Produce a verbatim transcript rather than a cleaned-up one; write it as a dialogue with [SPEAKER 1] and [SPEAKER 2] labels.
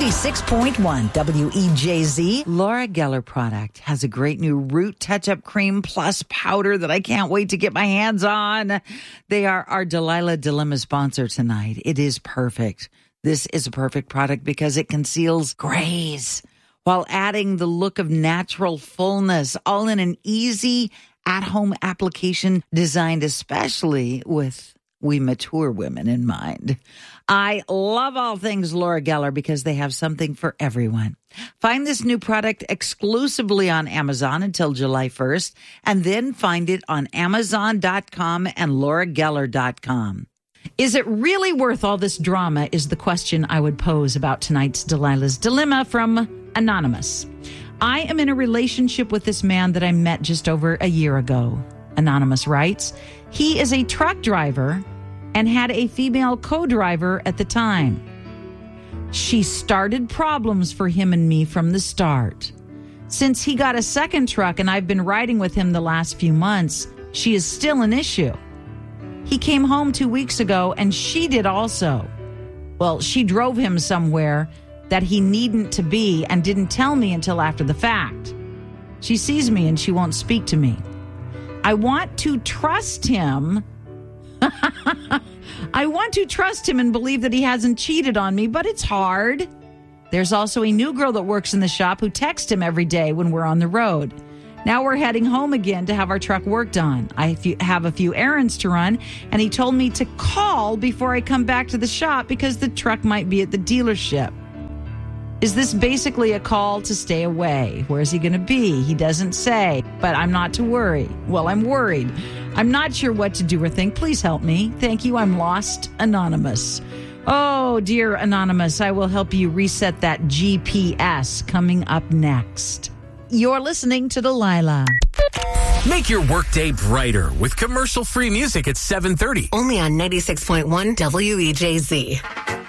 [SPEAKER 1] ninety-six point one W E J Z. Laura Geller product has a great new root touch-up cream plus powder that I can't wait to get my hands on. They are our Delilah Dilemma sponsor tonight. It is perfect. This is a perfect product because it conceals grays while adding the look of natural fullness, all in an easy at-home application designed especially with we mature women in mind. I love all things Laura Geller because they have something for everyone. Find this new product exclusively on Amazon until July first, and then find it on amazon dot com and laura geller dot com. Is it really worth all this drama is the question I would pose about tonight's Delilah's Dilemma from Anonymous. I am in a relationship with this man that I met just over a year ago. Anonymous writes, he is a truck driver and had a female co-driver at the time. She started problems for him and me from the start. Since he got a second truck and I've been riding with him the last few months, she is still an issue. He came home two weeks ago and she did also. Well, she drove him somewhere that he needn't to be and didn't tell me until after the fact. She sees me and she won't speak to me. I want to trust him. I want to trust him and believe that he hasn't cheated on me, but it's hard. There's also a new girl that works in the shop who texts him every day when we're on the road. Now we're heading home again to have our truck worked on. I have a few errands to run, and he told me to call before I come back to the shop because the truck might be at the dealership. Is this basically a call to stay away? Where is he going to be? He doesn't say, but I'm not to worry. Well, I'm worried. I'm not sure what to do or think. Please help me. Thank you. I'm lost. Anonymous. Oh, dear Anonymous, I will help you reset that G P S coming up next. You're listening to Delilah.
[SPEAKER 2] Make your workday brighter with commercial-free music at seven thirty.
[SPEAKER 3] Only on ninety-six point one W E J Z.